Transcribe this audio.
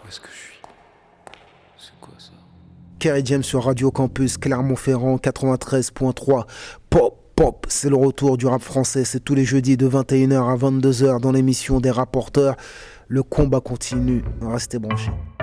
Où est-ce que je suis? C'est quoi ça? Kerry James sur Radio Campus Clermont-Ferrand 93.3. Pop, c'est le retour du rap français. C'est tous les jeudis de 21h à 22h dans l'émission des rapporteurs. Le combat continue. Restez branchés.